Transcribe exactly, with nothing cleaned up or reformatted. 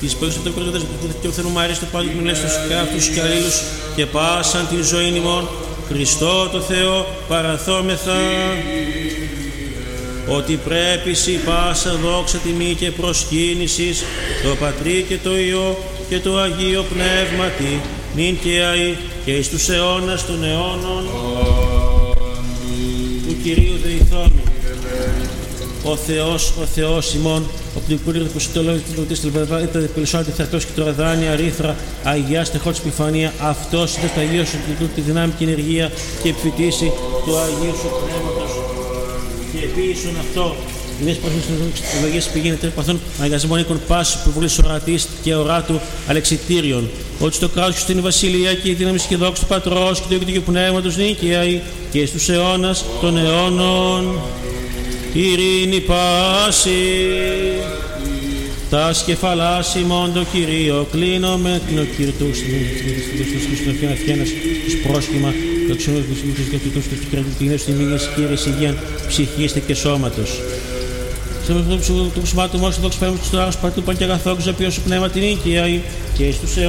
της πέγης του Τεκροδότες και ο Θενομάρης του Πάλου Μιλές τους καύτους και αλλήλους και πάσαν την ζωή ημών Χριστό το Θεό παραθόμεθα ότι πρέπει σοι πάσα δόξα τιμή και προσκύνησης το Πατρί και το Υιό και το Αγίο Πνεύματι νυν και αεί και εις τους αιώνας των αιώνων του Κυρίου δεηθόμη. Ο Θεός, ο Θεός ημών, ο πληκούριος που συντολόγησε του Λουτής του Λεβαδίτα, περισσότερη θερτός και τώρα δάνεια, ρήθρα, αγιά, στεχό της επιφανία, αυτός είδε στα Αγίου σου τη δυνάμει και ενεργεία και επιφυτίσει του Αγίου σου Πνεύματος και επίησον αυτό. Ιδέες προσφύσεις της ευλογίας πηγήνε τρεπαθών μαγαζιμών οίκων πάσης προβολής ορατής και οράτου αλεξιτήριων. Ότι στο κράτος στην βασιλεία και η δύναμη και δόξα του Πατρός και του Υιού και του Πνεύματος νίκαιοι και στους αιώνας των αιώνων. Ειρήνη πάση, τας κεφαλάς ημών το Κυρίο, κλείνω με την οκυρτούς, στην αφιένας, της πρόσχημα, το ξενό του Χριστού, του κρατικινές τιμήνες, Κύριε Υγείαν, ψυχήστε και σώματος. Στο ψημάτου μόνος, το δόξα πέραμε στους τράγους, παρτού παν και αγαθόξου, οποίος σου πνεύμα την νίκαια, και στους